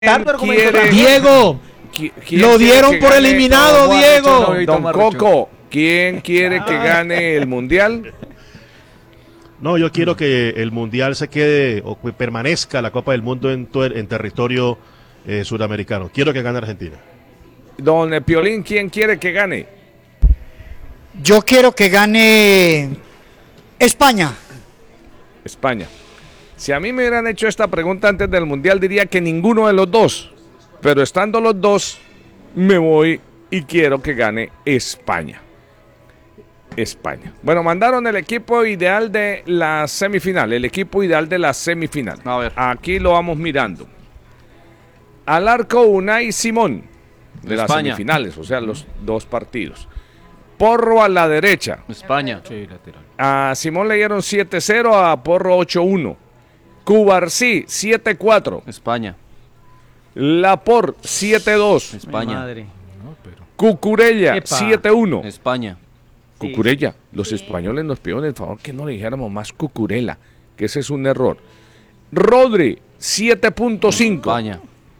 Diego, lo dieron por eliminado, Diego. Don Coco, ¿quién quiere que gane el Mundial? No, yo quiero que el Mundial se quede o que permanezca la Copa del Mundo en territorio sudamericano. Quiero que gane Argentina. Don Piolín, ¿quién quiere que gane? Yo quiero que gane España. España. Si a mí me hubieran hecho esta pregunta antes del Mundial, diría que ninguno de los dos. Pero estando los dos, me voy y quiero que gane España. España. Bueno, mandaron el equipo ideal de la semifinal. El equipo ideal de la semifinal. A ver. Aquí lo vamos mirando. Al arco Unai Simón. De las España. semifinales, o sea, los dos partidos. Porro a la derecha. España. Sí, lateral. A Simón le dieron 7-0, a Porro 8-1. Cubarsí, 7-4. España. Laporte, 7-2. España. Madre. Cucurella, Epa. 7-1. España. Cucurella. Los españoles nos pidieron el favor que no le dijéramos más Cucurella, que ese es un error. Rodri, 7.5. España.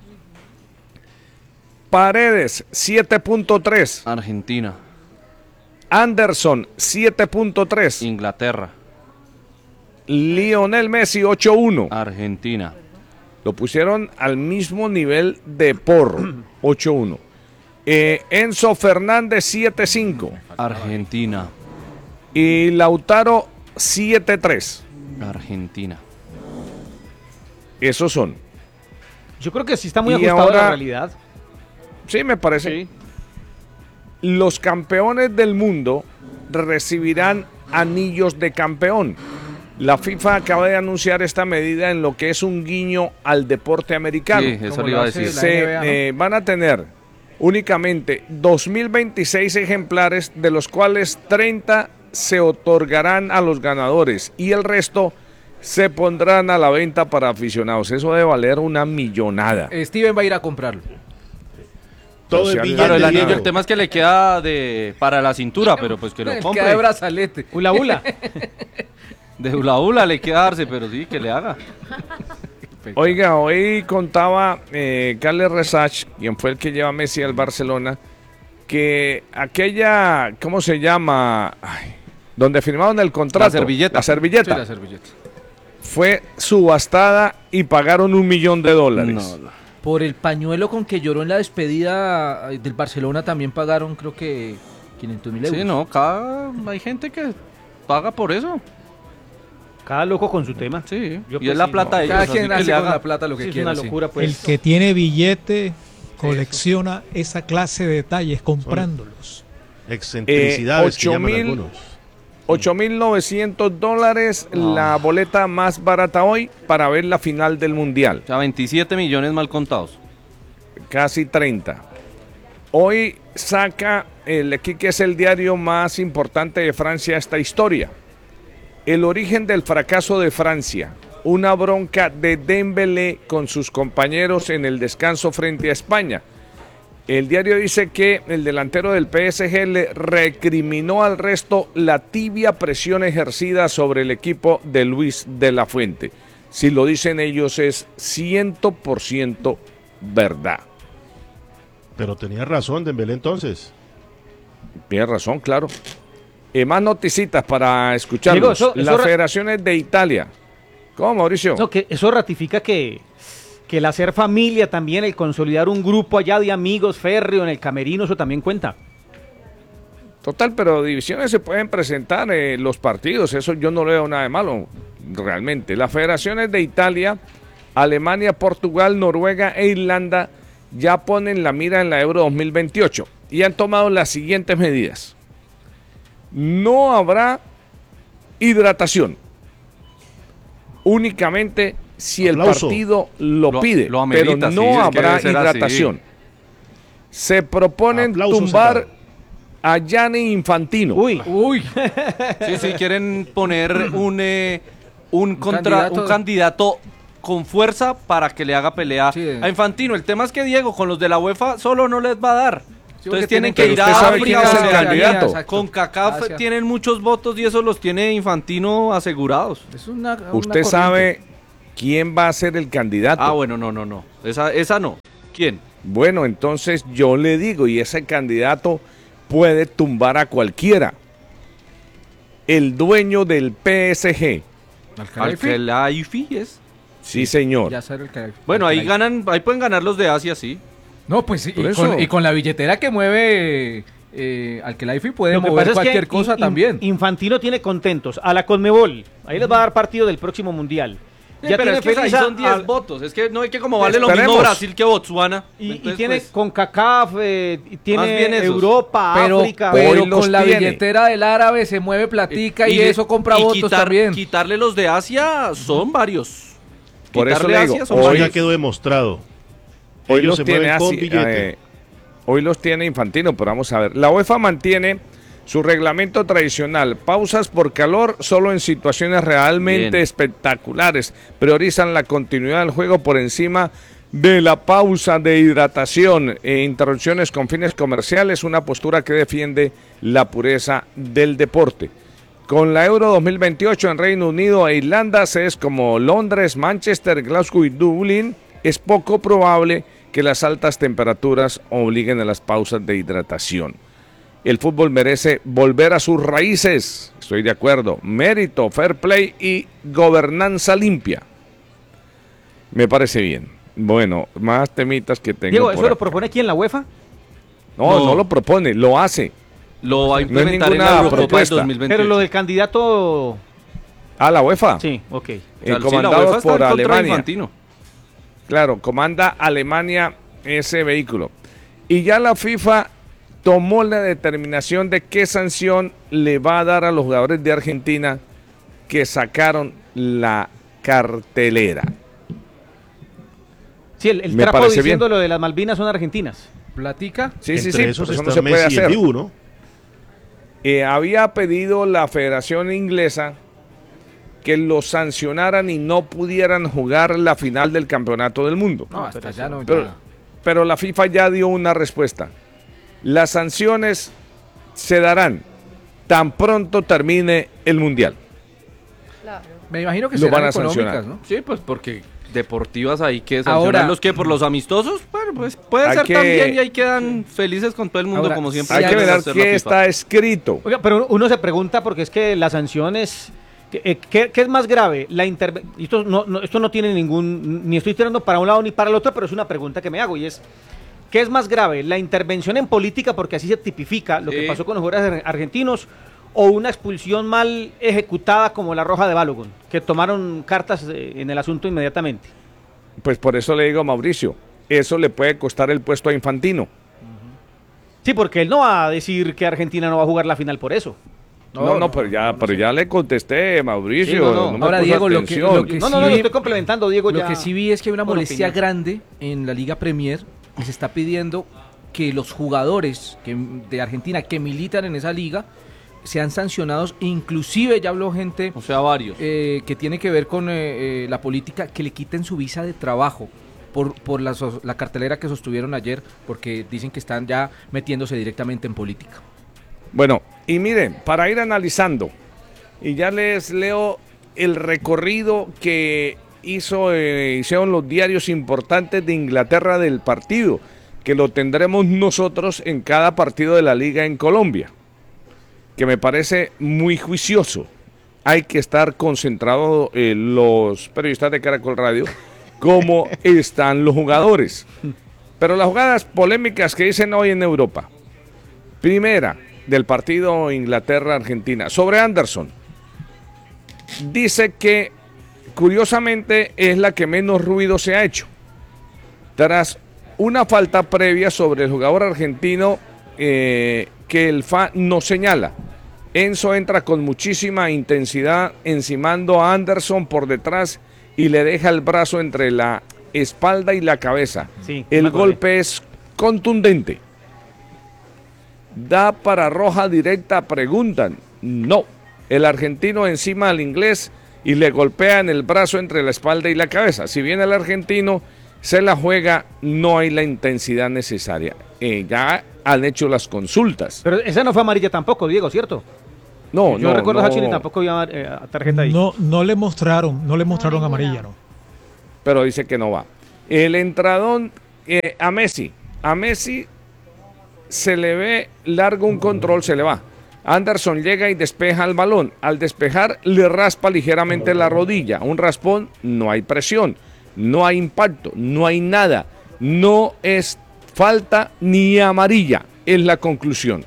Paredes, 7.3. Argentina. Anderson, 7.3. Inglaterra. Lionel Messi, 8-1. Argentina. Lo pusieron al mismo nivel de Porro, 8-1. Enzo Fernández, 7-5. Argentina. Y Lautaro, 7-3. Argentina. Esos son. Yo creo que sí está muy Y ajustado a ahora- la realidad. Sí, me parece. Sí. Los campeones del mundo recibirán anillos de campeón. La FIFA acaba de anunciar esta medida en lo que es un guiño al deporte americano. Sí, eso Como le lo iba a hace decir. la Se NBA, ¿no? van a tener únicamente 2026 ejemplares, de los cuales 30 se otorgarán a los ganadores y el resto se pondrán a la venta para aficionados. Eso debe valer una millonada. Steven va a ir a comprarlo. Todo Pero el si billete. Claro, el anillo, Diego. el tema es que le queda para la cintura, pero pues que lo Queda de compre. brazalete. Hula hula. De hula hula le queda darse, pero sí, que le haga. Oiga, hoy contaba Carles Resach, quien fue el que lleva a Messi al Barcelona, que aquella, ¿cómo se llama? Ay, donde firmaron el contrato. La servilleta. La servilleta. Sí, la servilleta. Fue subastada y pagaron $1 millón. No. Por el pañuelo con que lloró en la despedida del Barcelona también pagaron, creo que 500.000 euros. Sí, no, hay gente que paga por eso. Cada loco con su tema. Sí, Yo, y pues, es la sí, plata de Cada ellos, quien así que hace le con haga. la plata lo que Sí, es quiera. una sí. locura, El pues. que tiene billete colecciona esa clase de detalles comprándolos. Excentricidades que llaman 8.000 algunos. $8.900, la boleta más barata hoy para ver la final del Mundial. O sea, 27 millones mal contados. Casi 30. Hoy saca el Equipo, que es el diario más importante de Francia, esta historia. El origen del fracaso de Francia. Una bronca de Dembélé con sus compañeros en el descanso frente a España. El diario dice que el delantero del PSG le recriminó al resto la tibia presión ejercida sobre el equipo de Luis de la Fuente. Si lo dicen ellos es 100% verdad. Pero tenía razón Dembélé entonces. Tiene razón, claro. Más noticitas para escucharlos. Diego, eso Las federaciones de Italia. ¿Cómo, Mauricio? No, que eso ratifica que el hacer familia también, el consolidar un grupo allá de amigos férreo en el camerino, eso también cuenta. Total, pero divisiones se pueden presentar los partidos. Eso yo no le veo nada de malo, realmente. Las federaciones de Italia, Alemania, Portugal, Noruega e Irlanda ya ponen la mira en la Euro 2028 y han tomado las siguientes medidas. No habrá hidratación. Únicamente si el Aplauso. partido lo pide, lo amerita, pero no sí, es que habrá debe ser así. hidratación. Se proponen Aplausos, tumbar Gerardo. a Gianni Infantino. Uy, Sí, quieren poner un candidato. candidato con fuerza para que le haga pelea Sí. a Infantino. El tema es que Diego, con los de la UEFA, solo no les va a dar. porque Entonces tienen tienen que que- ir usted a sabe quién es el África. candidato. Exacto. Con CACAF Asia. tienen muchos votos y eso los tiene Infantino asegurados. Es una Usted sabe ¿Quién va a ser el candidato? Ah, bueno, no. Esa no. ¿Quién? Bueno, entonces yo le digo, y ese candidato puede tumbar a cualquiera. El dueño del PSG. Al-Khelaifi es. Sí, señor. Ya sabe el que- Bueno, ahí Al-Khelaifi. pueden ganar los de Asia, sí. No, pues sí, Por eso. y con la billetera que mueve Al-Khelaifi puede Lo que mover pasa es que cualquier cosa también. Infantino tiene contentos a la Conmebol. Ahí les va a dar partido del próximo Mundial. Sí, pero tiene es que ahí feliz son 10 al- votos. Es que no hay que como vale lo mismo Esperemos. Brasil que Botswana. Y Entonces, tiene pues, CONCACAF, y Más tiene bien esos. Europa, Pero, África. pero Hoy los con la tiene. billetera del árabe se mueve platica y eso compra votos también. Quitarle los de Asia son varios. Por eso Quitarle le digo, Asia son hoy- Eso varios. ya quedó demostrado. Hoy Ellos los se tiene mueven con así, billete. hoy los tiene Infantino, pero vamos a ver. La UEFA mantiene su reglamento tradicional. Pausas por calor solo en situaciones realmente Bien. espectaculares. Priorizan la continuidad del juego por encima de la pausa de hidratación e interrupciones con fines comerciales, una postura que defiende la pureza del deporte. Con la Euro 2028 en Reino Unido e Irlanda, sedes como Londres, Manchester, Glasgow y Dublín, es poco probable que las altas temperaturas obliguen a las pausas de hidratación. El fútbol merece volver a sus raíces, estoy de acuerdo, mérito, fair play y gobernanza limpia. Me parece bien. Bueno, más temitas que tengo. Diego, por ¿eso lo acá. propone quién, la UEFA? No lo propone, lo hace. Lo va a No es implementar en ninguna la Eurocopa del propuesta. 2028. Pero lo del candidato... Ah, la UEFA. Sí, ok. O sea, sí, la comandados UEFA está por en contra de Alemania. Infantino. Claro, comanda Alemania ese vehículo. Y ya la FIFA tomó la determinación de qué sanción le va a dar a los jugadores de Argentina que sacaron la cartelera. Sí, el Me trapo parece diciendo bien. lo de las Malvinas son argentinas. Platica. Sí, Entre sí, esos por eso está no se puede Messi y el hacer. Dibu, ¿no? Había pedido la Federación Inglesa que los sancionaran y no pudieran jugar la final del Campeonato del Mundo. No, hasta allá no. Pero, ya. pero la FIFA ya dio una respuesta. Las sanciones se darán tan pronto termine el Mundial. Claro. Me imagino que Lo van serán a económicas, sancionar. ¿no? Sí, pues porque deportivas ahí que Ahora- sancionan los que por los amistosos, bueno, pues puede Hay ser que- también y ahí quedan felices con todo el mundo Ahora, como siempre. Hay que suele ver hacer la qué FIFA. está escrito. Oiga, pero uno se pregunta porque es que las sanciones... ¿Qué es más grave? Esto no tiene ningún... Ni estoy tirando para un lado ni para el otro, pero es una pregunta que me hago y es... ¿Qué es más grave? ¿La intervención en política, porque así se tipifica lo que Sí. pasó con los jugadores argentinos, o una expulsión mal ejecutada como la roja de Balogun, que tomaron cartas en el asunto inmediatamente? Pues por eso le digo a Mauricio, eso le puede costar el puesto a Infantino. Sí, porque él no va a decir que Argentina no va a jugar la final por eso. No, pero ya le contesté, Mauricio. Sí, no. me Ahora, puso Diego, lo atención. que No, sí lo vi- estoy complementando, Diego. Lo ya que sí vi es que hay una con molestia opinión. grande en la Liga Premier que se está pidiendo que los jugadores de Argentina que militan en esa liga sean sancionados. Inclusive ya habló gente O sea, varios. que tiene que ver con la política, que le quiten su visa de trabajo por la cartelera que sostuvieron ayer, porque dicen que están ya metiéndose directamente en política. Bueno, y miren, para ir analizando, y ya les leo el recorrido que hicieron los diarios importantes de Inglaterra del partido, que lo tendremos nosotros en cada partido de la liga en Colombia, que me parece muy juicioso. Hay que estar concentrados los periodistas de Caracol Radio, cómo están los jugadores. Pero las jugadas polémicas que dicen hoy en Europa. Primera, del partido Inglaterra-Argentina, sobre Anderson. Dice que, curiosamente, es la que menos ruido se ha hecho. Tras una falta previa sobre el jugador argentino que el FA no señala. Enzo entra con muchísima intensidad encimando a Anderson por detrás y le deja el brazo entre la espalda y la cabeza. Sí, El me acordé. golpe es contundente. ¿Da para roja directa? Preguntan. No. El argentino encima al inglés y le golpea en el brazo entre la espalda y la cabeza. Si bien el argentino se la juega, no hay la intensidad necesaria. Ya han hecho las consultas. Pero esa no fue amarilla tampoco, Diego, ¿cierto? No, Yo no, recuerdo no. a Chile tampoco había tarjeta ahí. No le mostraron amarilla, ¿no? pero dice que no va. El entradón a Messi se le ve largo un control, se le va. Anderson llega y despeja el balón. Al despejar le raspa ligeramente la rodilla. Un raspón, no hay presión, no hay impacto, no hay nada. No es falta ni amarilla, es la conclusión.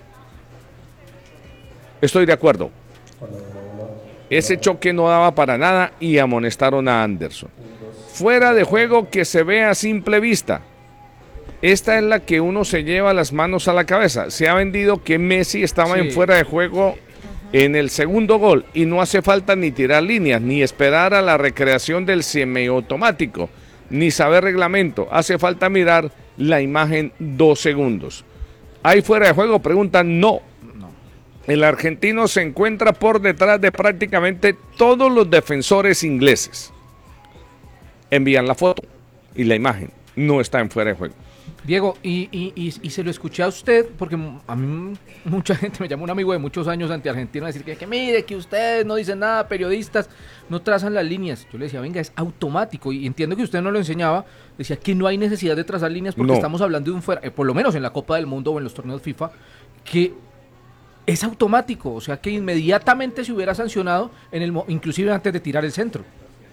Estoy de acuerdo. Ese choque no daba para nada y amonestaron a Anderson. Fuera de juego que se ve a simple vista. Esta es la que uno se lleva las manos a la cabeza. Se ha vendido que Messi estaba en fuera de juego en el segundo gol y no hace falta ni tirar líneas, ni esperar a la recreación del semiautomático, ni saber reglamento. Hace falta mirar la imagen 2 segundos. ¿Hay fuera de juego? Preguntan, no. El argentino se encuentra por detrás de prácticamente todos los defensores ingleses. Envían la foto y la imagen. No está en fuera de juego. Diego, y se lo escuché a usted, porque a mí mucha gente me llamó, un amigo de muchos años anti-argentino, a decir que mire, que ustedes no dicen nada, periodistas, no trazan las líneas. Yo le decía, venga, es automático, y entiendo que usted no lo enseñaba, decía que no hay necesidad de trazar líneas porque estamos hablando de un fuera, por lo menos en la Copa del Mundo o en los torneos FIFA, que es automático, o sea que inmediatamente se hubiera sancionado, inclusive antes de tirar el centro.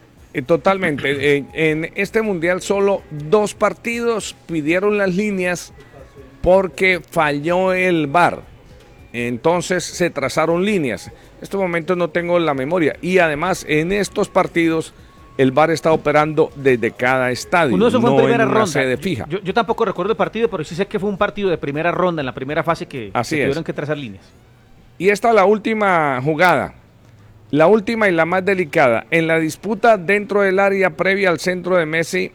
Totalmente. En este mundial solo 2 partidos pidieron las líneas porque falló el VAR. Entonces se trazaron líneas. En estos momentos no tengo la memoria. Y además en estos partidos el VAR está operando desde cada estadio. Uno de esos fue en primera ronda. Sede fija. Yo tampoco recuerdo el partido, pero sí sé que fue un partido de primera ronda, en la primera fase que tuvieron que trazar líneas. Y esta es la última jugada. La última y la más delicada. En la disputa dentro del área previa al centro de Messi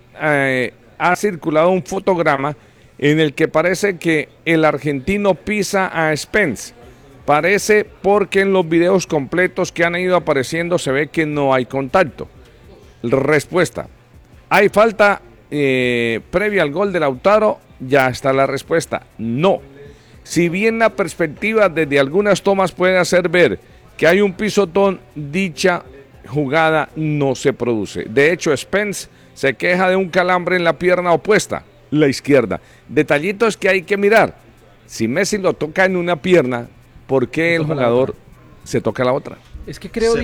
ha circulado un fotograma en el que parece que el argentino pisa a Spence. Parece porque en los videos completos que han ido apareciendo se ve que no hay contacto. Respuesta. ¿Hay falta previa al gol de Lautaro? Ya está la respuesta. No. Si bien la perspectiva desde algunas tomas puede hacer ver que hay un pisotón, dicha jugada no se produce. De hecho, Spence se queja de un calambre en la pierna opuesta, la izquierda. Detallitos que hay que mirar. Si Messi lo toca en una pierna, ¿por qué el jugador se toca la otra? Es que creo,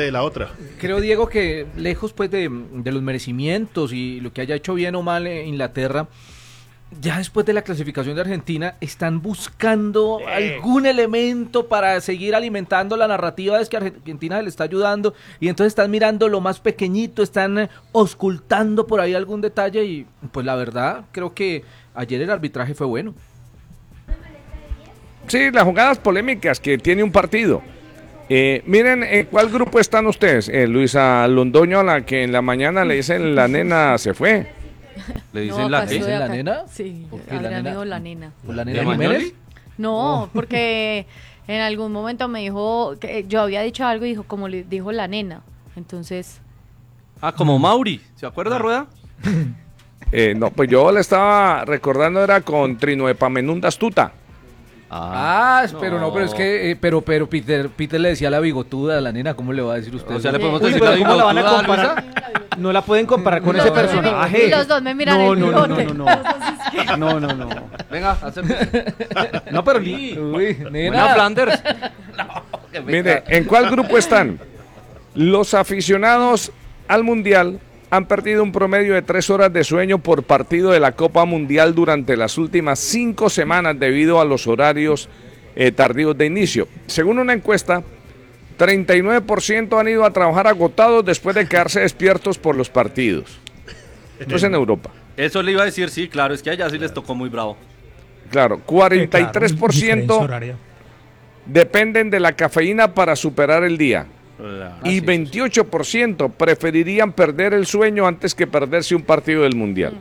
Diego, que lejos pues de los merecimientos y lo que haya hecho bien o mal Inglaterra, ya después de la clasificación de Argentina, están buscando algún elemento para seguir alimentando la narrativa de que Argentina le está ayudando, y entonces están mirando lo más pequeñito, están auscultando por ahí algún detalle, y pues la verdad, creo que ayer el arbitraje fue bueno. Sí, las jugadas polémicas que tiene un partido. Miren, ¿en cuál grupo están ustedes? Luisa Londoño, a la que en la mañana le dicen la nena se fue. ¿Le dicen no, la ¿le qué? ¿La nena? Sí, ¿Por qué Adrián la nena? dijo la nena. ¿Por la ¿De nena Magnoli? Jiménez? No, porque en algún momento me dijo, que yo había dicho algo y dijo, como le dijo la nena. Entonces... Ah, como Mauri. ¿Se acuerda, Rueda? No, pues yo le estaba recordando, era con Trino Epamenunda Astuta. Pero es que pero Peter le decía a la bigotuda a la nena, ¿cómo le va a decir usted? O sea, le podemos Uy, decir pero la ¿cómo la van a bigotuda, comparar? Luisa. No la pueden comparar con ese personaje. Y los dos me miran el bigote. No. Venga, hacemos. No, pero Uy, Buena nena. Flanders. Mire, ¿en cuál grupo están? Los aficionados al Mundial han perdido un promedio de 3 horas de sueño por partido de la Copa Mundial durante las últimas 5 semanas debido a los horarios tardíos de inicio. Según una encuesta, 39% han ido a trabajar agotados después de quedarse despiertos por los partidos. Esto es en Europa. Eso le iba a decir, sí, claro, es que allá sí les tocó muy bravo. Claro, Diferencia 43% horaria. dependen de la cafeína para superar el día. Y 28% preferirían perder el sueño antes que perderse un partido del Mundial.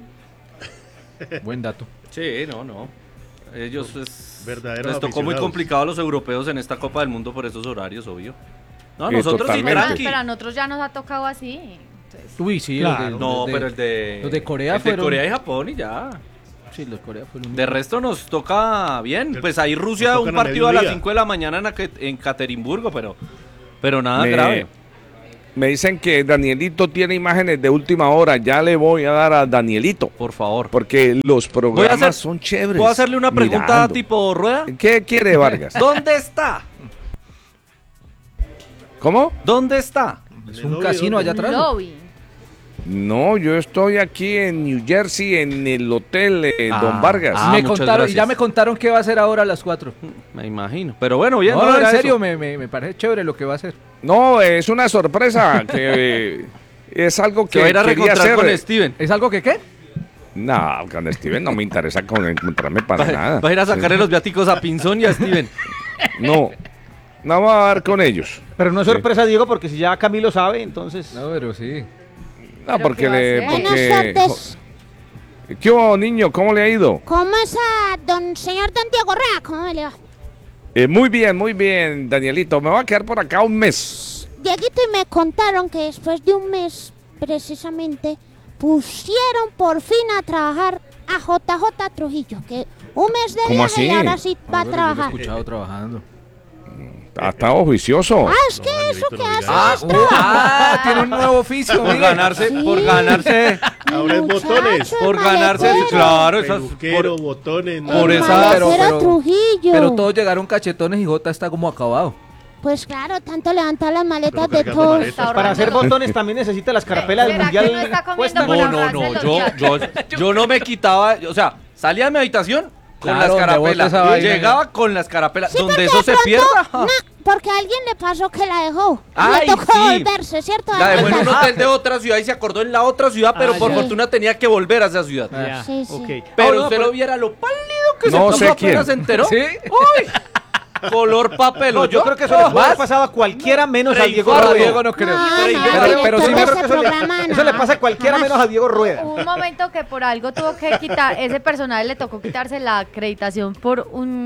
Buen dato. Sí, no. Ellos Verdaderos les tocó muy aficionados. complicado a los europeos en esta Copa del Mundo por esos horarios, obvio. No, Sí, nosotros sí, totalmente. tranqui. Pero a nosotros ya nos ha tocado así. Entonces, Uy, sí. Claro. No, pero el de... los de Corea el de fueron... Corea y Japón y ya. Sí, los de Corea fueron... De resto nos toca bien. Pues ahí Rusia, Nos un tocan a partido a las mediodía. 5 de la mañana en Caterimburgo, pero nada Me- grave. Me dicen que Danielito tiene imágenes de última hora. Ya le voy a dar a Danielito. Por favor. Porque los programas hacer- son chéveres. ¿Puedo hacerle una pregunta Mirando. tipo rueda? ¿Qué quiere Vargas? ¿Dónde está? ¿Cómo? ¿Dónde está? Es un casino allá atrás. Lobby. No, yo estoy aquí en New Jersey en el hotel Don Vargas. Me muchas contaron, y gracias. ya me contaron qué va a hacer ahora a las 4. Me imagino. Pero bueno, bien. No, en era serio, eso. me parece chévere lo que va a hacer. No, es una sorpresa que es algo Que que va a ir a quería reencontrar hacer. con Steven. ¿Es algo que qué? No, con Steven no me interesa encontrarme para nada. Va a ir a sacarle los viáticos a Pinzón y a Steven. No, no va a dar con ellos. Pero no es Sí. sorpresa, Diego, porque si ya Camilo sabe, entonces... No, pero sí. No, ¿Pero porque qué va a le... hacer? Porque... Buenas tardes. ¿Qué hubo, niño? ¿Cómo le ha ido? ¿Cómo está señor don Diego Rea? ¿Cómo me le va? Muy bien, Danielito. Me voy a quedar por acá un mes. Dieguito, y me contaron que después de un mes, precisamente, pusieron por fin a trabajar a JJ Trujillo, que un mes de ¿Cómo viaje y así? ahora sí va a Yo lo he trabajar. escuchado trabajando. Ha estado juicioso. Ah, es que eso que hace es Tiene un nuevo oficio. Por mire. ganarse, por ganarse, Ahora es muchacho, botones. por el ganarse, maletero. claro, esas, Peluquero, por- botones. por El esa- maletero Trujillo. Pero todos llegaron cachetones y Jota está como acabado. Pues claro, tanto levantar las maletas Pero de cargando todos. maletas. Está Para hacer ahorrando. botones también necesita la escarapela del ¿Será que mundial. no está comiendo puesta. por No, ahorrarse no, los yo no me quitaba, o sea, salía de mi habitación con Claro, la donde escarapela, bote esa vaina. llegaba con la escarapela, Sí, donde porque eso de se pronto, pierda. no, porque a alguien le pasó que la dejó. Ay, le tocó sí. volverse, ¿cierto? La dejó en un Daniel? hotel de otra ciudad y se acordó en la otra ciudad, pero Ah, por ya. fortuna tenía que volver a esa ciudad. Ya, Sí, sí. ok. Pero no, usted pero- lo viera lo pálido que No se sé puso quién. apenas se enteró. ¿Sí? Uy, color papel. No, yo creo que eso le puede haber pasado a cualquiera menos a Diego Preinfarto, Rueda. Diego no creo. No, Pero- no, pero- director pero sí de me ese creo que programa, Eso le no. pasa a cualquiera Jamás. menos a Diego Rueda. Hubo un momento que por algo tuvo que quitar, ese personaje le tocó quitarse la acreditación por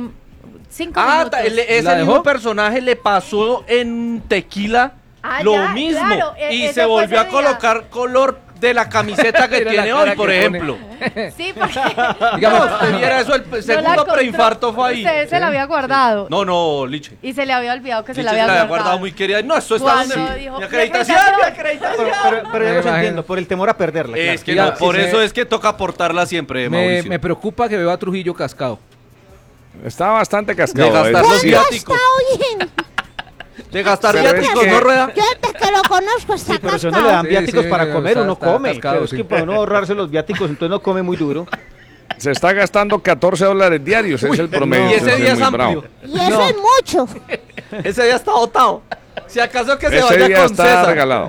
5 minutos. Ese ¿La mismo dejó? personaje le pasó en Tequila Ah, lo ya, mismo claro, y ese se fue volvió a ese día. colocar color de la camiseta que Mira la tiene cara hoy, que por pone. ejemplo. Sí, porque Digamos, No, usted viera eso, el no la segundo encontró. preinfarto fue ahí. Usted se la había guardado. No, Liche. Y se le había olvidado que se Liche la había guardado. guardado muy querida. No, eso está Cuando donde dijo, mi "Mi acreditación, acreditación". mi acreditación. Pero ya Me los imagino. entiendo, por el temor a perderla. Es que Diga, no, por si eso se- es que toca aportarla siempre, me Mauricio. preocupa que veo a Trujillo cascado. Está bastante cascado. De gastar eso los sí. ¿Cuándo viáticos. está bien? De gastar Pero es viáticos, que- ¿no, Rueda? Yo desde que lo conozco está Sí, pero si cascado. no le dan Sí, viáticos sí, para comer, está- uno está come. cascado, Pero es sí. que para uno ahorrarse los viáticos, entonces no come muy duro. Se está gastando $14 diarios, es el promedio. y ese entonces día es muy amplio. bravo. Y eso es mucho. Ese día está botado. Si acaso que se Ese vaya día con está César. regalado.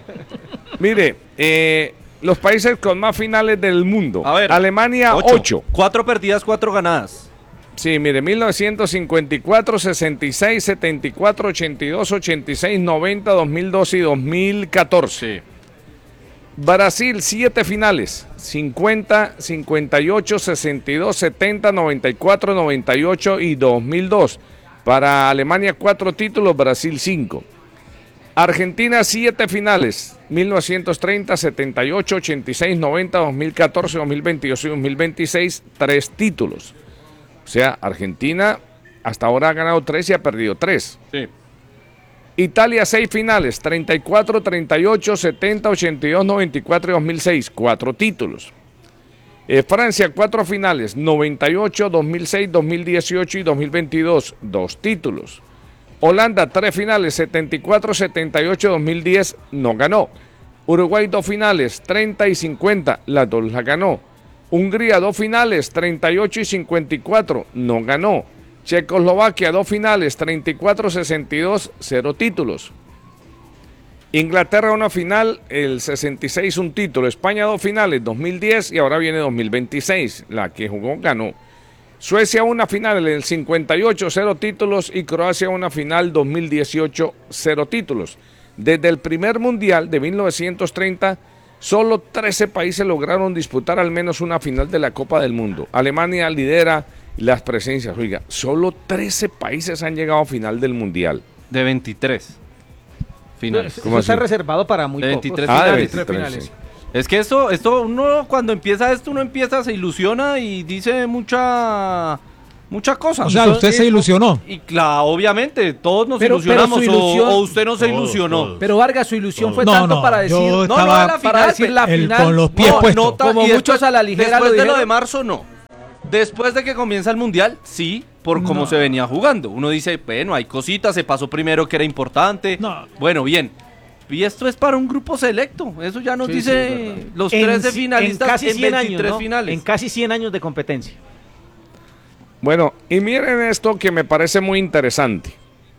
Mire, los países con más finales del mundo. A ver, Alemania, 8. 4 perdidas, 4 ganadas. Sí, mire, 1954, 66, 74, 82, 86, 90, 2012 y 2014. Brasil, 7 finales. 50, 58, 62, 70, 94, 98 y 2002. Para Alemania, 4 títulos, Brasil, 5. Argentina, 7 finales. 1930, 78, 86, 90, 2014, 2022 y 2026, 3 títulos. O sea, Argentina hasta ahora ha ganado 3 y ha perdido 3. Sí. Italia, 6 finales, 34, 38, 70, 82, 94 y 2006, 4 títulos. Francia, 4 finales, 98, 2006, 2018 y 2022, 2 títulos. Holanda, 3 finales, 74, 78, 2010, no ganó. Uruguay, 2 finales, 30 y 50, las 2 las ganó. Hungría, 2 finales, 38 y 54, no ganó. Checoslovaquia, 2 finales, 34, 62, 0 títulos. Inglaterra, 1 final, el 66, 1 título. España, 2 finales, 2010 y ahora viene 2026. La que jugó ganó. Suecia, 1 final, el 58, 0 títulos. Y Croacia, 1 final, 2018, 0 títulos. Desde el primer mundial de 1930, solo 13 países lograron disputar al menos una final de la Copa del Mundo. Alemania lidera las presencias. Oiga, solo 13 países han llegado a final del mundial. De 23 finales. ¿Cómo Eso está así? reservado para muy De pocos. 23 Ah, de finales. 23, sí. Es que esto uno cuando empieza esto, uno empieza, se ilusiona y dice muchas cosas. O sea, usted se ilusionó. Y claro, obviamente, todos nos Pero ilusionamos, su ilusión- o usted no se Todos, ilusionó. todos. Pero Vargas, su ilusión fue No, tanto no, para decir, yo no, estaba- a la final, para decir la final. con los pies puestos. Como y muchos a la ligera después lo de lo dijeron. de marzo, no. Después de que comienza el Mundial, sí, por cómo se venía jugando. Uno dice, bueno, hay cositas, se pasó primero que era importante. No. Bueno, bien. Y esto es para un grupo selecto. Eso ya nos Sí, sí, es dice verdad. los En 13 ci- finalistas en casi 100 años, 23 ¿no? finales. En casi 100 años de competencia. Bueno, y miren esto que me parece muy interesante.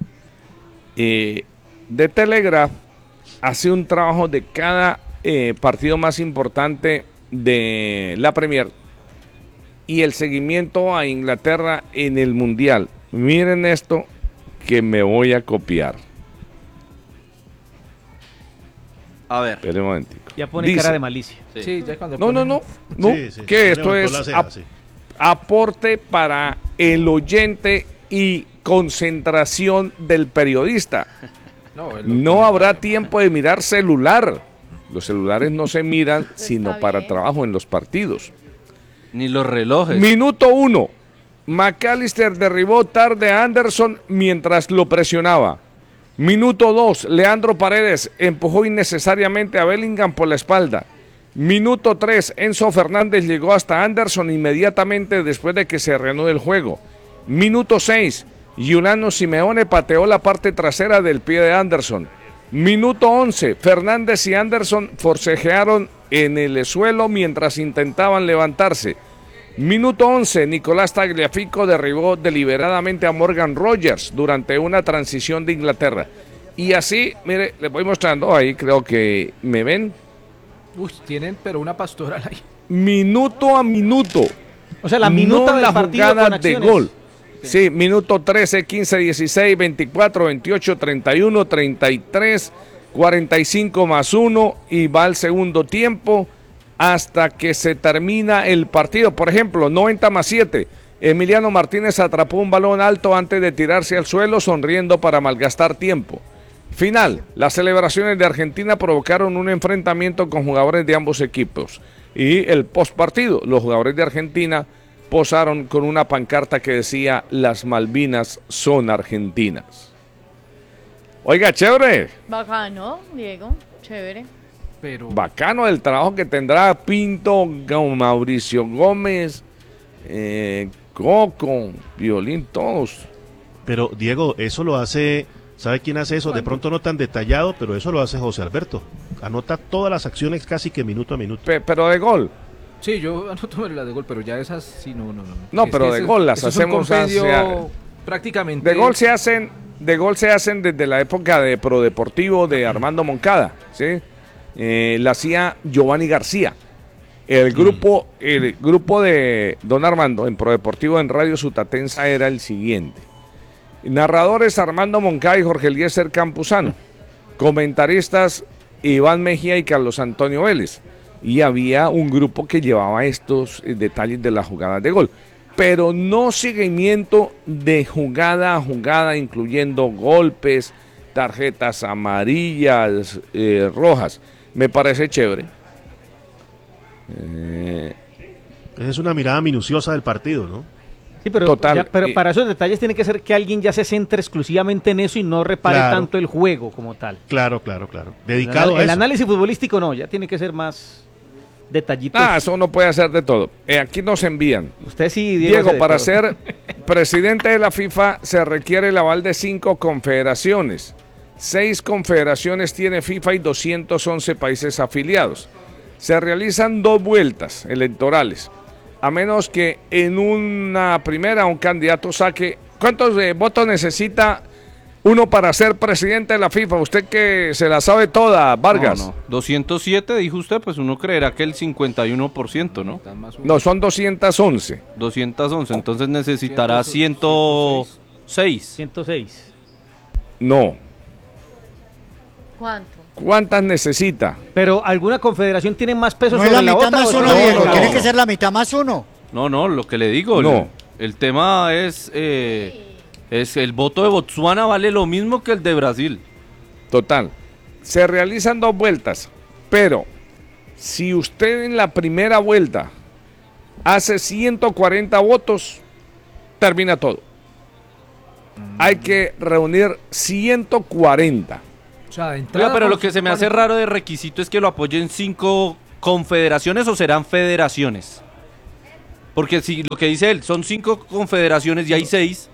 The Telegraph hace un trabajo de cada partido más importante de la Premier y el seguimiento a Inglaterra en el Mundial. Miren esto que me voy a copiar. A ver. Esperen un momentico. Ya pone Dice- cara de malicia. Sí, ya cuando No, no, ponen- no. No, Sí, sí, que se esto levantó es la ceja, sí. aporte para el oyente y concentración del periodista. No habrá tiempo de mirar celular. Los celulares no se miran sino Está para bien. trabajo en los partidos. Ni los relojes. Minuto 1. McAllister derribó tarde a Anderson mientras lo presionaba. Minuto 2. Leandro Paredes empujó innecesariamente a Bellingham por la espalda. Minuto 3. Enzo Fernández llegó hasta Anderson inmediatamente después de que se reanudó el juego. Minuto 6. Giuliano Simeone pateó la parte trasera del pie de Anderson. Minuto 11. Fernández y Anderson forcejearon en el suelo mientras intentaban levantarse. Minuto 11, Nicolás Tagliafico derribó deliberadamente a Morgan Rogers durante una transición de Inglaterra. Y así, mire, les voy mostrando, ahí creo que me ven, Uy, tienen pero una pastoral ahí. minuto a minuto. O sea, la minuta no del la partido jugada con de acciones. gol. Sí, minuto 13, 15, 16, 24, 28, 31, 33, 45 más 1 y va al segundo tiempo hasta que se termina el partido. Por ejemplo, 90 más 7. Emiliano Martínez atrapó un balón alto antes de tirarse al suelo sonriendo para malgastar tiempo. Final, las celebraciones de Argentina provocaron un enfrentamiento con jugadores de ambos equipos. Y el postpartido, los jugadores de Argentina posaron con una pancarta que decía "Las Malvinas son argentinas". Oiga, chévere, Bacano, Diego. Chévere. Pero bacano el trabajo que tendrá Pinto, Mauricio Gómez, Coco, Violín, todos. Pero Diego, eso lo hace, ¿sabe quién hace eso? De pronto no tan detallado, pero eso lo hace José Alberto. Anota todas las acciones casi que minuto a minuto. Pero de gol. sí, yo anoto la de gol, pero ya esas sí no. No, Es pero que de ese- gol las eso es un hacemos compendio hacia- prácticamente. De gol se hacen desde la época de Pro Deportivo de Armando Moncada, ¿sí? La hacía Giovanni García. El grupo de Don Armando en Pro Deportivo en Radio Sutatensa era el siguiente. Narradores Armando Moncada y Jorge Eliezer Campuzano. Comentaristas Iván Mejía y Carlos Antonio Vélez. Y había un grupo que llevaba estos detalles de las jugadas de gol. Pero no seguimiento de jugada a jugada, incluyendo golpes, tarjetas amarillas, rojas. Me parece chévere. Esa es una mirada minuciosa del partido, ¿no? Sí, pero, Total, pero para esos detalles tiene que ser que alguien ya se centre exclusivamente en eso y no repare Claro. tanto el juego como tal. Claro. Dedicado a El eso. análisis futbolístico no, ya tiene que ser más detallitos. Eso no puede hacer de todo. Aquí nos envían. Usted sí, Diego, hace de para todo. ser presidente de la FIFA se requiere el aval de 5 confederaciones. 6 confederaciones tiene FIFA y 211 países afiliados. Se realizan 2 vueltas electorales, a menos que en una primera un candidato saque. ¿Cuántos votos necesita uno para ser presidente de la FIFA? Usted que se la sabe toda, Vargas. No. 207, dijo usted, pues uno creerá que el 51%, ¿no? No, son 211. 211, entonces necesitará 106. 106. No. ¿Cuánto? ¿Cuántas necesita? Pero alguna confederación tiene más peso No es sobre la la mitad otra. más ¿o uno, no? Diego. no, Tiene no. que ser la mitad más uno. No, lo que le digo. No. El tema es el voto de Botsuana vale lo mismo que el de Brasil. Total. Se realizan 2 vueltas, pero si usted en la primera vuelta hace 140 votos, termina todo. Hay que reunir 140. O sea, de entrada, Oiga, pero lo con que se me hace 50. raro de requisito es que lo apoyen 5 confederaciones o serán federaciones. Porque si lo que dice él son 5 confederaciones y hay 6.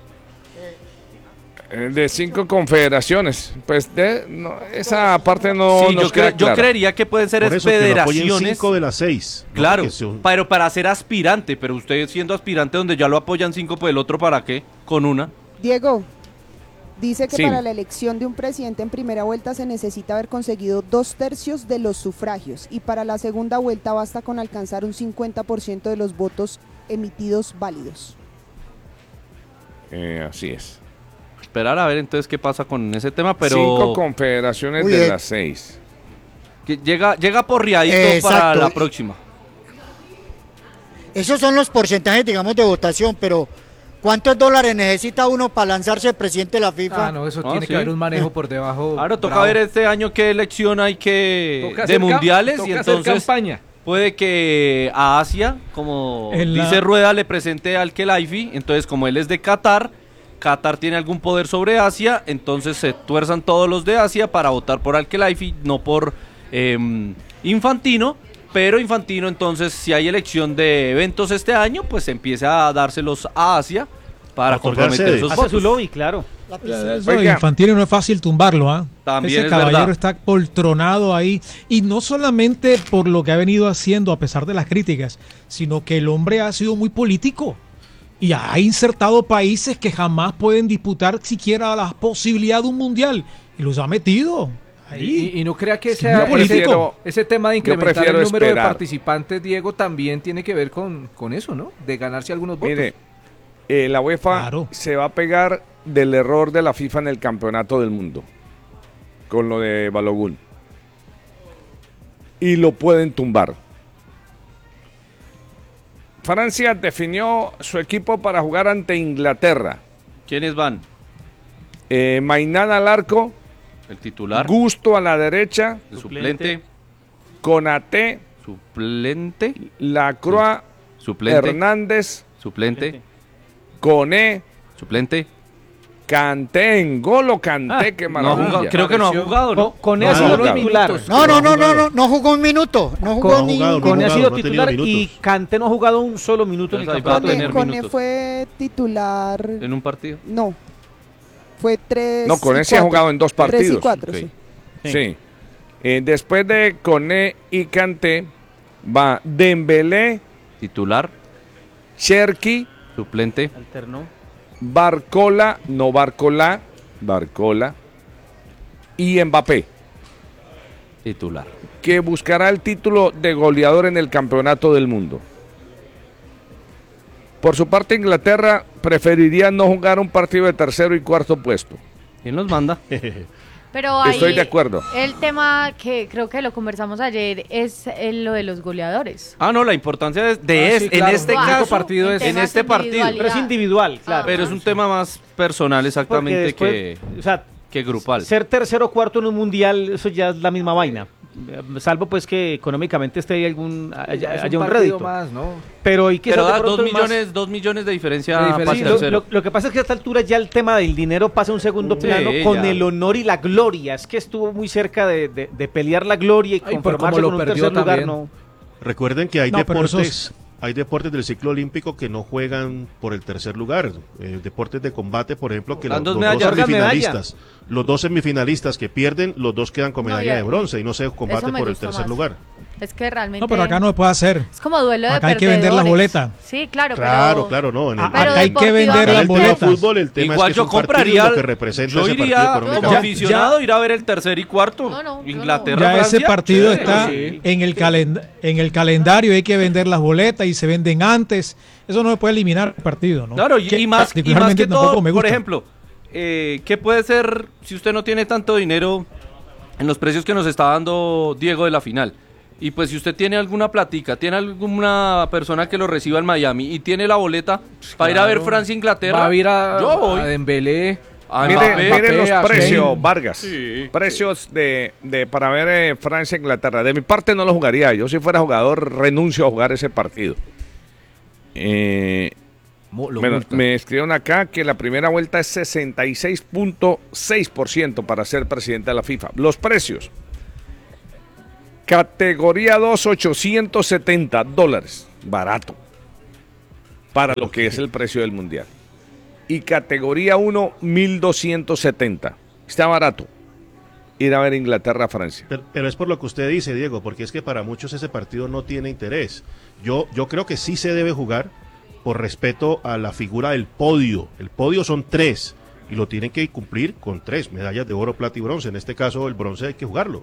De 5 confederaciones. Pues esa parte no Sí, nos queda yo clara. creería que pueden ser Por eso, que lo apoyen federaciones. 5 de las 6. ¿no? Claro, Porque son- pero para ser aspirante, pero usted siendo aspirante donde ya lo apoyan 5, pues el otro ¿para qué? Con una. Diego, dice que Sí. para la elección de un presidente en primera vuelta se necesita haber conseguido 2/3 de los sufragios y para la segunda vuelta basta con alcanzar un 50% de los votos emitidos válidos. Así es. Esperar a ver entonces qué pasa con ese tema, pero 5 confederaciones Uy, de las 6. que llega porriadito para Exacto. la próxima. Esos son los porcentajes, digamos, de votación, pero ¿cuántos dólares necesita uno para lanzarse presidente de la FIFA? Ah, no, eso Ah, tiene sí. que haber un manejo por debajo. Ahora toca bravo. ver este año qué elección hay que Toca de hacer mundiales toca y hacer entonces campaña. puede que a Asia, como En la- dice Rueda, le presente al Khelaifi, entonces como él es de Qatar, Qatar tiene algún poder sobre Asia, entonces se tuerzan todos los de Asia para votar por Al Khelaifi, no por Infantino, pero Infantino entonces si hay elección de eventos este año, pues empieza a dárselos a Asia para Otorgar comprometer sede. esos Hace votos. su lobby, claro. Eso Oiga. Infantino no es fácil tumbarlo, ¿ah? También Ese es caballero verdad. está poltronado ahí, y no solamente por lo que ha venido haciendo a pesar de las críticas, sino que el hombre ha sido muy político y ha insertado países que jamás pueden disputar siquiera la posibilidad de un mundial y los ha metido ahí. Y no crea que Sí, sea yo prefiero- ese tema de incrementar el prefiero número de esperar. participantes, Diego, también tiene que ver con eso, ¿no? De ganarse algunos votos. Mire, la UEFA Claro. se va a pegar del error de la FIFA en el campeonato del mundo con lo de Balogun y lo pueden tumbar. Francia definió su equipo para jugar ante Inglaterra. ¿Quiénes van? Mainán al arco, El titular, Gusto a la derecha, el suplente, Konaté, suplente, Lacroix, suplente, Hernández, suplente, Coné, suplente. Kanté, N'Golo Kanté, qué No ha maravilla. jugado, creo que no ha jugado, ¿no? Con No, eso no, no, no, titular. No jugó un minuto. No jugó Con, ni jugado, un no ha Cone ha jugado, sido no ha tenido titular y minutos. Kanté no ha jugado un solo minuto en el Entonces ahí va a campeonato. tener Cone minutos. fue titular, En un partido. no, fue 3. No, Coné sí ha jugado en 2 3 partidos. y 4, Ok. sí. Sí. Después de Coné y Kanté, va Dembélé, Titular, Cherki, suplente, Alternó. Barcola y Mbappé, titular. que buscará el título de goleador en el campeonato del mundo. Por su parte, Inglaterra preferiría no jugar un partido de tercero y cuarto puesto. ¿Quién los manda? Pero ahí Estoy de acuerdo. el tema que creo que lo conversamos ayer es lo de los goleadores. Ah, no, la importancia de sí, claro. en este El único caso, partido es- en temas este partido. individualidad. Pero es individual, claro. Pero es un tema más personal Porque exactamente después, o sea, que grupal. ser tercero o cuarto en un mundial, eso ya es la misma vaina. Salvo pues que económicamente esté ahí haya un partido rédito. más, ¿no? Pero y Pero quizás de da pronto 2 es más- millones, 2 millones de diferencia, De para diferencia. el Sí, tercero. lo que pasa es que a esta altura ya el tema del dinero pasa a un segundo Sí, plano con ya. el honor y la gloria. Es que estuvo muy cerca de pelear la gloria y Ay, por conformarse cómo lo con un perdió tercer lugar. también. No. Recuerden que hay No, pero deportes del ciclo olímpico que no juegan por el tercer lugar. Deportes de combate, por ejemplo, que Dan los dos dos medallas. semifinalistas, los dos semifinalistas que pierden, los dos quedan con No, medalla ya- de bronce y no se combate eso me por el gustó tercer más. lugar. Es que realmente No, pero acá no se puede hacer. es como duelo de Acá hay que vender las perdedores. boletas. Sí, claro, Claro, pero no. En el, Pero Acá hay que vender en las el tema boletas. fútbol, el tema Igual es que yo es un partido compraría, lo que representa yo ese iría partido como económicamente. aficionado, ir a ver el tercer y cuarto. No, yo Inglaterra, Ya ese Francia, partido chévere, está sí. en el calendario, hay que vender las boletas y se venden antes. Eso no se puede eliminar el partido, ¿no? Claro, Que y más particularmente que todo, tampoco me por gusta. ejemplo, ¿qué puede ser si usted no tiene tanto dinero en los precios que nos está dando Diego de la final? Y pues si usted tiene alguna platica, tiene alguna persona que lo reciba en Miami y tiene la boleta para ir a ver Claro. Francia-Inglaterra, Va a ir a, yo voy. a Dembélé. A Miren, Mbappé, miren los a precios, Kane. Vargas. Sí. Precios de para ver Francia-Inglaterra. De mi parte no lo jugaría. Yo si fuera jugador renuncio a jugar ese partido. Me escribieron acá que la primera vuelta es 66.6% para ser presidente de la FIFA. Los precios. Categoría 2, $870. Barato. Para lo que es el precio del mundial. Y categoría 1, 1.270. Está barato ir a ver Inglaterra-Francia. Pero es por lo que usted dice, Diego, porque es que para muchos ese partido no tiene interés. Yo creo que sí se debe jugar por respeto a la figura del podio. El podio son 3 y lo tienen que cumplir con 3 medallas de oro, plata y bronce. En este caso el bronce hay que jugarlo.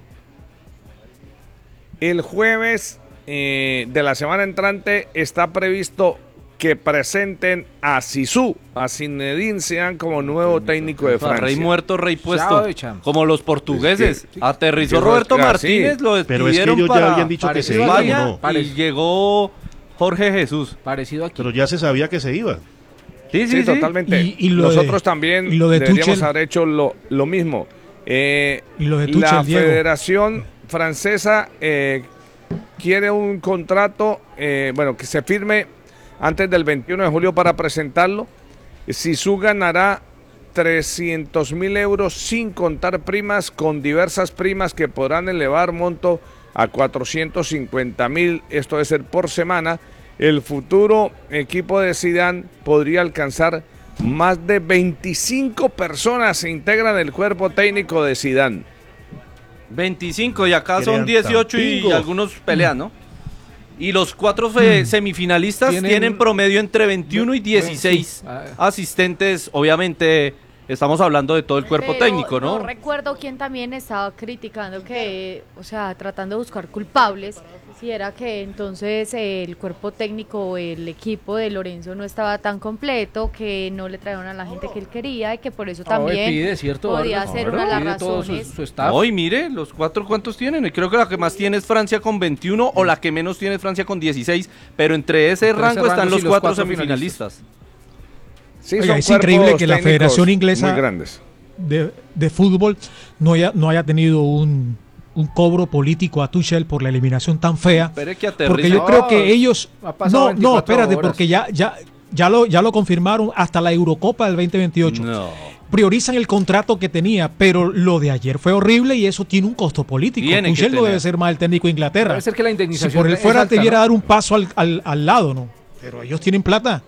El jueves de la semana entrante está previsto que presenten a Zizou, a Zinedine Zidane como nuevo técnico de Francia. Rey muerto, rey puesto, como los portugueses. Aterrizó Roberto Martínez, lo despidieron. Pero es que ellos ya habían dicho que se iba, ¿no? Y llegó Jorge Jesús. Parecido aquí. Pero ya se sabía que se iba. Sí, totalmente. Y nosotros también deberíamos Tuchel, haber hecho lo mismo. Y lo de Tuchel, la Diego. Federación Francesa quiere un contrato, que se firme antes del 21 de julio para presentarlo. Zizou ganará 300.000 euros sin contar primas, con diversas primas que podrán elevar monto a 450.000, esto debe ser por semana. El futuro equipo de Zidane podría alcanzar más de 25 personas se integran el cuerpo técnico de Zidane. 25 y acá son Crean 18 y tampingo. algunos pelean, ¿no? Y los 4 semifinalistas tienen promedio entre 21 y 16 asistentes. Obviamente estamos hablando de todo el cuerpo Pero técnico, ¿no? No recuerdo quién también estaba criticando que, o sea, tratando de buscar culpables, si era que entonces el cuerpo técnico o el equipo de Lorenzo no estaba tan completo, que no le trajeron a la gente que él quería y que por eso también Pide, ¿cierto, podía Vargas? ser Claro, una de pide las todo razones. su staff. Hoy mire, los 4 ¿cuántos tienen? Y creo que la que más tiene es Francia con 21 o la que menos tiene es Francia con 16, pero entre ese rango están los 4 semifinalistas. Sí, Oiga, son es increíble cuerpos que la técnicos Federación Inglesa muy grandes. de fútbol no haya tenido un cobro político a Tuchel por la eliminación tan fea. Espere que aterrice. Porque yo creo que ellos... ha pasado 24 espérate, horas. porque ya lo confirmaron hasta la Eurocopa del 2028. No. Priorizan el contrato que tenía, pero lo de ayer fue horrible y eso tiene un costo político. Tiene que Tuchel no tener. debe ser más el técnico de Inglaterra. Debe ser que la indemnización Si por él es fuera alta, debiera ¿no? dar un paso al lado, ¿no? Pero ellos tienen plata.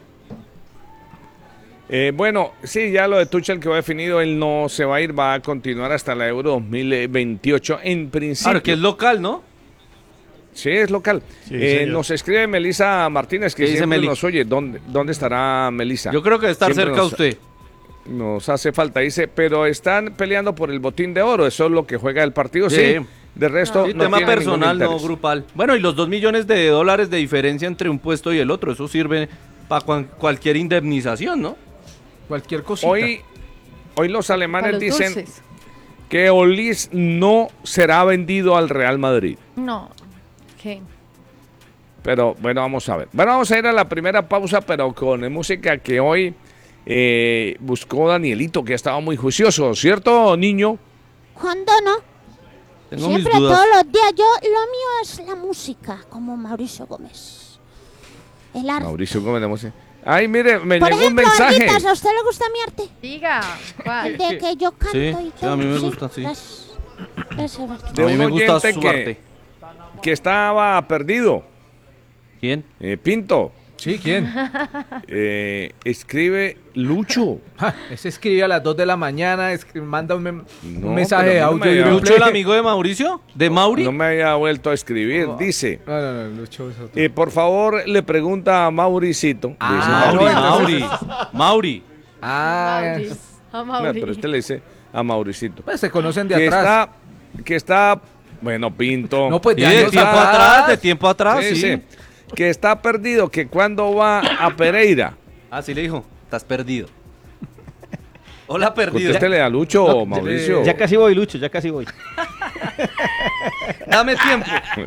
Sí, ya lo de Tuchel quedó definido, él no se va a ir, va a continuar hasta la Euro 2028 en principio. Claro, que es local, ¿no? Sí, es local. Sí, señor. Nos escribe Melisa Martínez, que ¿Qué dice siempre Meli? nos oye. ¿Dónde estará Melisa? Yo creo que debe estar Siempre cerca a nos- usted. Nos hace falta, dice, pero están peleando por el botín de oro, eso es lo que juega el partido, sí. Sí. De resto, Sí, no tema tiene personal, ningún no interés. grupal. Bueno, y los $2 millones de diferencia entre un puesto y el otro, eso sirve para cualquier indemnización, ¿no? Cualquier cosita. Hoy los Para alemanes los dicen dulces. que Olis no será vendido al Real Madrid. No, ¿qué? Pero bueno, vamos a ver. Bueno, vamos a ir a la primera pausa, pero con música que hoy buscó Danielito, que estaba muy juicioso, ¿cierto, niño? ¿Cuándo no? Tengo mis Siempre, dudas. todos los días. Lo mío es la música, como Mauricio Gómez. El arte. Mauricio Gómez de música. Ay, mire, me Por llegó un ejemplo, mensaje. Varguitas, ¿a usted le gusta mi arte? Diga, ¿cuál? El de que yo canto Sí, y sí, todo. a mí me gusta, sí. Gracias. Gracias, Varguitas. De A mí un me gusta oyente su arte. que estaba perdido. ¿Quién? Pinto. Sí, ¿quién? Escribe Lucho. Ese escribe a las 2 de la mañana, manda un No, mensaje pero de a mí no audio. me y llegó. uno ¿Lucho, el play. amigo de Mauricio? ¿De Mauri? No me había vuelto a escribir. Dice, No, Lucho es otro. por favor, le pregunta a Mauricito. Dice, Mauri. Ah, Mauri. A No, Mauri. pero usted le dice a Mauricito. pues se conocen de Que atrás. está, bueno, Pinto. No, pues Y de de años tiempo atrás. atrás, de tiempo atrás, Sí, sí. sí. Que está perdido, que cuando va a Pereira. Ah, sí le dijo, estás perdido. Hola, perdido. Contéstele a Lucho, No, Mauricio. Ya casi voy, Lucho, ya casi voy. Dame tiempo.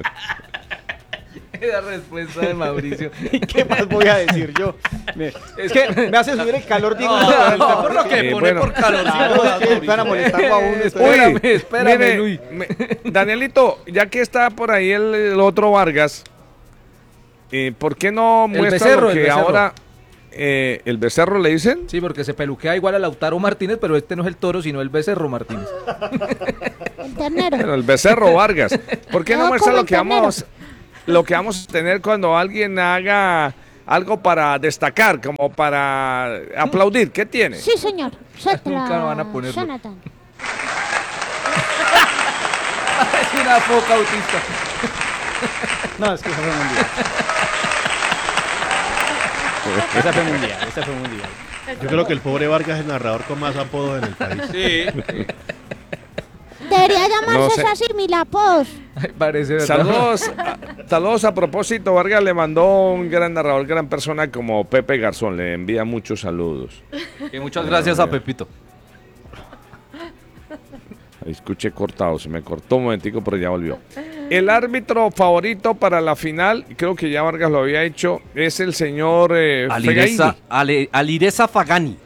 La respuesta de Mauricio. ¿Qué más voy a decir yo? Es que me hace subir el calor, digo. No, por lo que pone bueno. por calor. Claro, es que van a molestarlo a uno. Uy, espérame, mire, Luis. Danielito, ya que está por ahí el otro Vargas, ¿por qué no muestra becerro, lo el que becerro. ahora ¿el becerro le dicen? Sí, porque se peluquea igual a Lautaro Martínez, pero este no es el toro, sino el becerro Martínez. El ternero. Bueno, el becerro Vargas. ¿Por qué no No, muestra como lo que vamos a tener cuando alguien haga algo para destacar, como para aplaudir? ¿Qué tiene? Sí, señor. Nunca van a ponerlo. Jonathan. Es una foca autista. No, es que esa fue mundial. Esa fue mundial. Yo creo que el pobre Vargas es el narrador con más apodos en el país. Sí. Debería llamarse No sé. así, Milapos. Parece verdad. Saludos a propósito. Vargas le mandó un gran narrador, gran persona como Pepe Garzón. Le envía muchos saludos. Y muchas gracias a Pepito. Ahí escuché cortado, se me cortó un momentico, pero ya volvió. El árbitro favorito para la final, creo que ya Vargas lo había hecho, es el señor Alireza Fagani.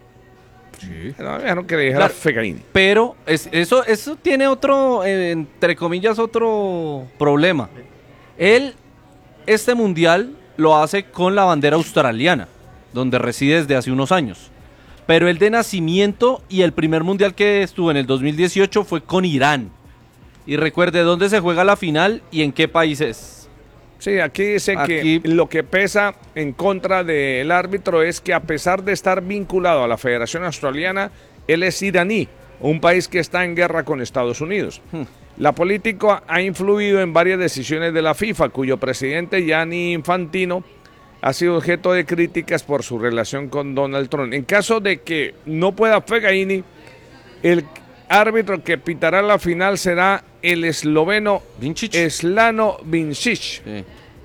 No, me dijeron que le dijera Claro. Fegaini. Pero eso tiene otro, entre comillas, otro problema. Él, este mundial, lo hace con la bandera australiana, donde reside desde hace unos años. Pero el de nacimiento y el primer mundial que estuvo en el 2018 fue con Irán. Y recuerde dónde se juega la final y en qué país es. Sí, aquí dice Aquí- que lo que pesa en contra del árbitro es que a pesar de estar vinculado a la Federación Australiana, él es iraní, un país que está en guerra con Estados Unidos. La política ha influido en varias decisiones de la FIFA, cuyo presidente Gianni Infantino ha sido objeto de críticas por su relación con Donald Trump. En caso de que no pueda Fegaini, el árbitro que pitará la final será el esloveno Vincic. Slano Vincic. Sí.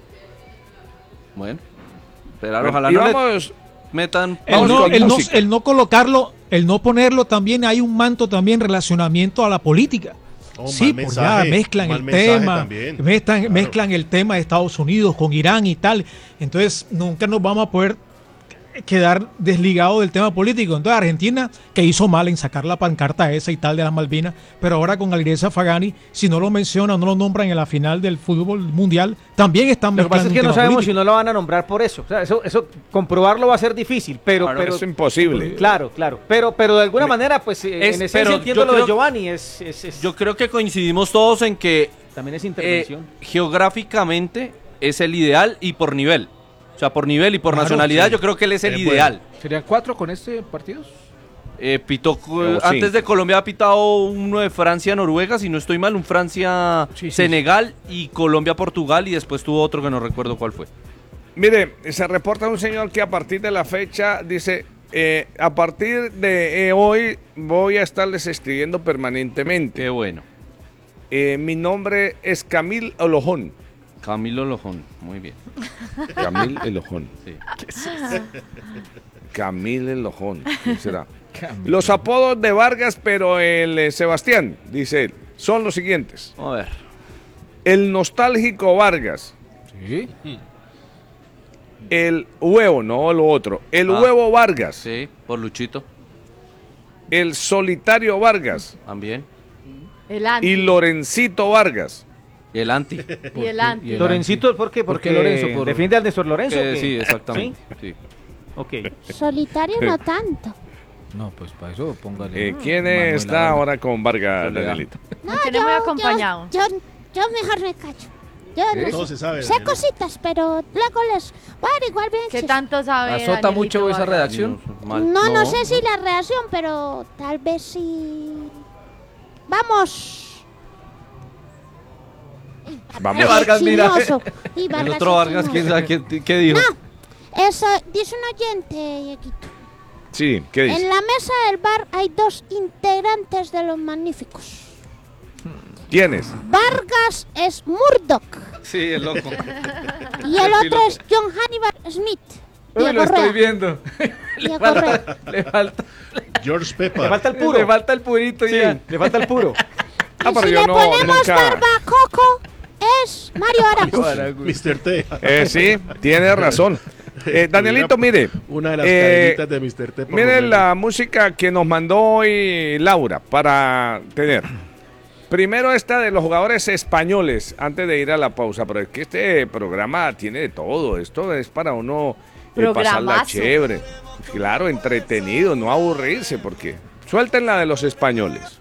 Bueno, pero Bueno, ojalá y no le vamos, metan Vamos con música. El no colocarlo, el no ponerlo, también hay un manto también relacionamiento a la política. Oh, Sí, mal pues mensaje, ya mezclan mal el mensaje tema, también. mezclan, mezclan el tema de Estados Unidos con Irán y tal. Entonces nunca nos vamos a poder quedar desligados del tema político. Entonces Argentina, que hizo mal en sacar la pancarta esa y tal de las Malvinas, pero ahora con Alireza Fagani, si no lo mencionan, no lo nombran en la final del fútbol mundial, también están Lo que pasa mezclando es que un no tema sabemos político. si no lo van a nombrar por eso. O sea, eso comprobarlo va a ser difícil, pero... Claro, pero es imposible. Claro. Pero de alguna manera, pues en esencia pero entiendo yo lo de creo- Giovanni, Yo creo que coincidimos todos en que también es intervención. geográficamente es el ideal y por nivel. O sea, por nivel y por Claro, nacionalidad sí. yo creo que él es el Es bueno. ideal. ¿Serían 4 con este partido? Pitó, Como antes cinco. de Colombia ha pitado uno de Francia-Noruega, si no estoy mal, un Francia-Senegal y Colombia-Portugal, y después tuvo otro que no recuerdo cuál fue. Mire, se reporta un señor que a partir de la fecha dice, a partir de hoy voy a estarles escribiendo permanentemente. Qué bueno. Mi nombre es Camil Olojón. Camilo Lojón, muy bien. Camil Elojón. Sí. Camil Elojón. ¿Quién será? Los apodos de Vargas, pero el Sebastián, dice él, son los siguientes. A ver. El nostálgico Vargas. Sí. El huevo, no lo otro. El Ah. huevo Vargas. Sí, por Luchito, El solitario Vargas. también. El anti. Y Lorencito Vargas. Y el anti. Y el anti. Lorencito, ¿por qué? ¿Por Porque qué Lorenzo? Por- defiende al Néstor Lorenzo. ¿o qué? Sí, exactamente. Sí. Ok. Solitario no tanto. No, pues para eso póngale. ¿Quién Manuel está Ávila. ahora con Vargas, Soledad. Danielito? No, Me tiene muy acompañado. Yo mejor me cacho. Yo no Todo sé. se sabe. Sé cositas, pero luego les voy a averiguar bien. ¿Qué si- tanto sabe? Azota Danielito mucho esa Vargas? redacción. Mal. No sé si la reacción, pero tal vez sí. Vamos. Vamos. Vargas, mira. Chismoso. Y El Vargas otro es Vargas, ¿quién chismoso. sabe qué dijo? No, eso dice un oyente, Dieguito. Sí, ¿qué dice? En la mesa del bar hay 2 integrantes de los magníficos. ¿Quiénes? Vargas es Murdoch Sí, es loco. y el otro es John Hannibal Smith. Uy, Diego lo estoy Rea. viendo. Diego Rea. Le falta, George Le Pepper. falta el puro. le falta el purito Sí, ya. le falta el puro. Ah, pero Si yo le no, ponemos nunca. barbacoco, es Mario Aracus. Mr. T. Sí, tiene razón. Danielito, mire. Una de las eh, cadenitas de Mr. T. por lo Miren menos. la música que nos mandó hoy Laura para tener. Primero esta de los jugadores españoles, antes de ir a la pausa, pero es que este programa tiene de todo. Esto es para uno pasarla Programazo. chévere. Claro, entretenido, no aburrirse, porque suelten la de los españoles.